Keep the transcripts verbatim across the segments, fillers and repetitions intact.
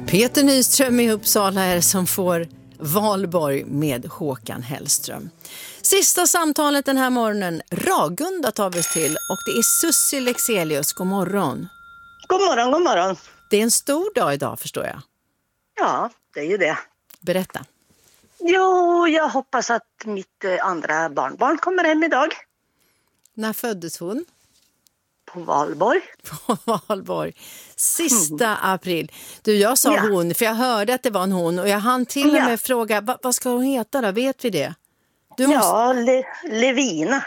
Peter Nyström i Uppsala är som får Valborg med Håkan Hellström. Sista samtalet den här morgonen. Ragunda tar vi till och det är Sussi Lexelius. God morgon. God morgon, god morgon. Det är en stor dag idag förstår jag. Ja, det är ju det. Berätta. Jo, jag hoppas att mitt andra barnbarn kommer hem idag. När föddes hon? På Valborg. På Valborg. Sista mm. april. Du, jag sa ja. hon, för jag hörde att det var en hon. Och jag hann till och med ja. fråga, vad, vad ska hon heta då? Vet vi det? Du måste... Ja, Le- Levina.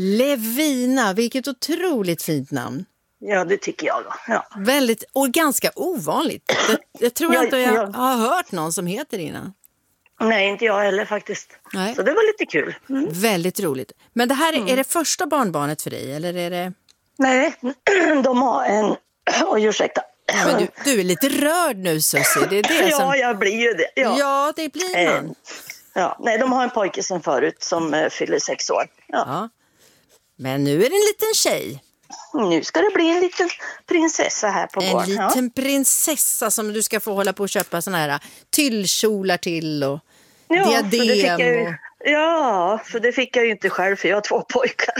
Levina, vilket otroligt fint namn. Ja, det tycker jag då. Ja. Väldigt, och ganska ovanligt. Jag, jag tror ja, inte jag ja. har hört någon som heter det innan. Nej, inte jag heller faktiskt. Nej. Så det var lite kul. Mm. Väldigt roligt. Men det här är, mm. är det första barnbarnet för dig, eller är det... Nej, de har en... Oj, ursäkta. Ja, men du, du är lite rörd nu, Sussi. Det är det ja, som... jag blir ju det. Ja, ja det blir man. Eh, ja. Nej, de har en pojke sen förut som eh, fyller sex år. Ja. Ja. Men nu är det en liten tjej. Nu ska det bli en liten prinsessa här på en gården. En ja. liten prinsessa som du ska få hålla på och köpa såna här tyllkjolar till och ja, diadem. För det fick jag ju, och... Ja, för det fick jag ju inte själv för jag har två pojkar.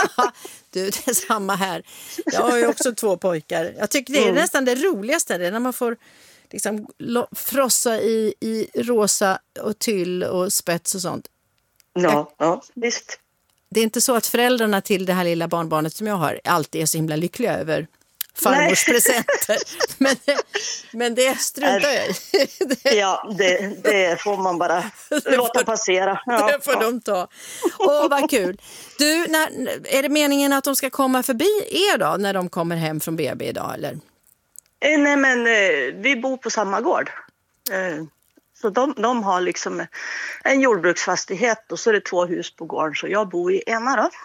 Du, det är samma här. Jag har ju också två pojkar. Jag tycker det är mm. nästan det roligaste. Det är när man får liksom frossa i, i rosa och tyll och spets och sånt. Ja, jag... ja, visst. Det är inte så att föräldrarna till det här lilla barnbarnet som jag har alltid är så himla lyckliga över farmors presenter. men, men det struntar jag i. Ja, det, det får man bara låta får, passera. Ja, det får ja. de ta. Åh, vad kul. Du, när, är det meningen att de ska komma förbi er då när de kommer hem från B B idag, eller? Eh, nej, men eh, vi bor på samma gård. Eh, Så de, de har liksom en jordbruksfastighet och så är det två hus på gården så jag bor i ena då.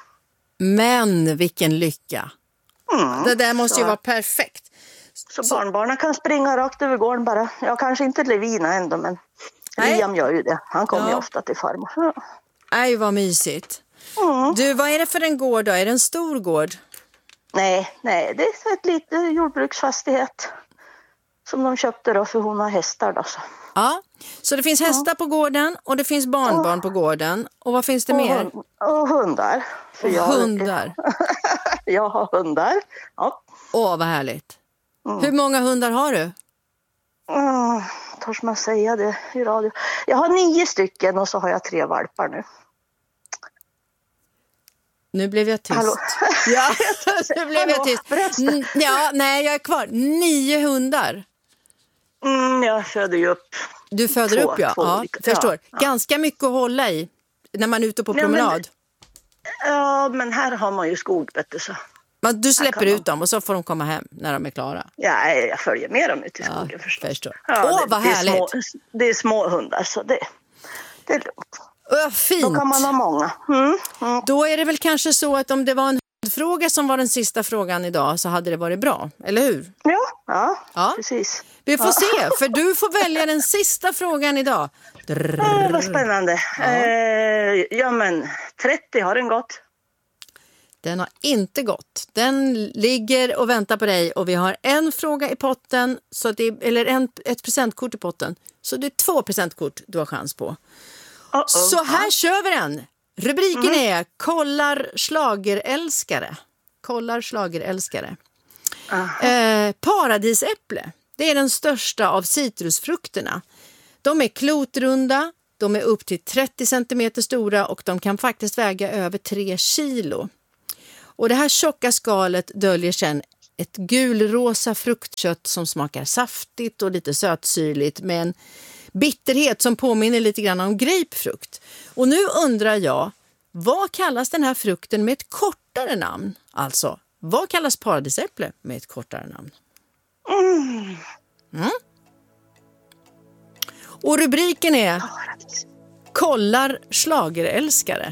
Men vilken lycka. Mm, det där måste så. ju vara perfekt. Så, så barnbarnen kan springa rakt över gården bara. Jag kanske inte Levina ändå men Nej. Liam gör ju det. Han kommer ja. ju ofta till farmor. Ja. Nej, vad mysigt. Mm. Du, vad är det för en gård då? Är det en stor gård? Nej, nej det är ett litet jordbruksfastighet som de köpte då för hon har hästar då så. Ja, så det finns hästar ja. på gården och det finns barnbarn ja. på gården. Och vad finns det och, mer? Och hundar. För och jag, hundar? jag har hundar, ja. Åh, vad härligt. Mm. Hur många hundar har du? Mm, törs man säga det i radio? Jag har nio stycken och så har jag tre valpar nu. Nu blev jag tyst. Hallå? Ja, nu blev Hallå? jag tyst. N- ja, nej, jag är kvar. Nio hundar. Mm, jag föder ju upp. Du föder två, upp, ja. ja förstår. Ja, ja. Ganska mycket att hålla i när man är ute på promenad. Ja, men, ja, men här har man ju skog, vet du, så. Men du släpper ut dem och så får de komma hem när de är klara. Ja, jag följer med dem ut i skogen ja, förstås. Förstår. Ja, Åh, det, vad det härligt. Är små, det är små hundar, så det, det är lugnt. Åh, fint. Då kan man ha många. Mm, mm. Då är det väl kanske så att om det var en fråga som var den sista frågan idag så hade det varit bra, eller hur? Ja, ja, ja. precis. Vi får ja. se, för du får välja den sista frågan idag. Åh, vad spännande. Ja. Eh, ja, men trettio har den gått. Den har inte gått. Den ligger och väntar på dig och vi har en fråga i potten, så det är, eller en, ett presentkort i potten. Så det är två presentkort du har chans på. Uh-oh. Så här ja. kör vi den. Rubriken mm. är Kollar schlagerälskare. Kollar schlagerälskare. Eh, paradisäpple. Det är den största av citrusfrukterna. De är klotrunda, de är upp till trettio centimeter stora och de kan faktiskt väga över tre kilo. Och det här tjocka skalet döljer sedan ett gulrosa fruktkött som smakar saftigt och lite sötsyrligt med en bitterhet som påminner lite grann om grapefrukt. Och nu undrar jag, vad kallas den här frukten med ett kortare namn? Alltså, vad kallas paradisäpple med ett kortare namn? Mm. Mm. Och rubriken är Kollar schlagerälskare.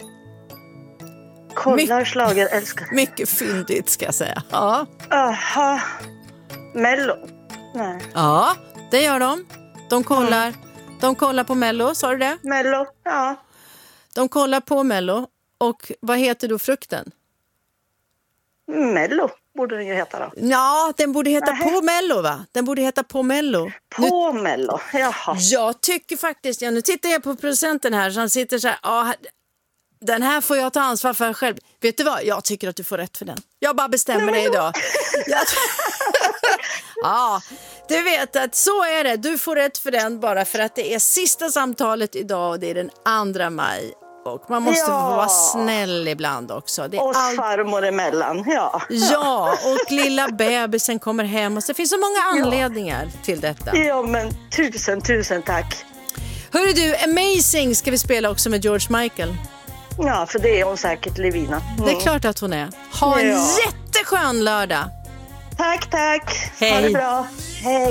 Kollar schlagerälskare. Mycket fyndigt ska jag säga. Ja. Aha. Mello. Nej. Ja, det gör de. De kollar, mm. de kollar på Mello, sa du det? Mello, ja. De kollar på Mello. Och vad heter då frukten? Mello. borde den ju heta då. Ja, den borde heta Nähä. På Mello, va? Den borde heta På Mello. På nu... Mello, jaha. Jag tycker faktiskt, ja, nu tittar jag på producenten här, så han sitter så här, ja, den här får jag ta ansvar för själv. Vet du vad, jag tycker att du får rätt för den. Jag bara bestämmer det idag. Jag... ja, du vet att så är det. Du får rätt för den bara för att det är sista samtalet idag och det är den andra maj. Och man måste ja. få vara snäll ibland också. Det är och all... farmor emellan, ja. Ja, och lilla bebisen kommer hem. Och så det finns så många anledningar ja. till detta. Ja, men tusen, tusen tack. Hörru du, Amazing ska vi spela också med George Michael. Ja, för det är hon säkert, Levina. Mm. Det är klart att hon är. Ha en ja. jätteskön lördag. Tack, tack. Hej. Ha det bra. Hej.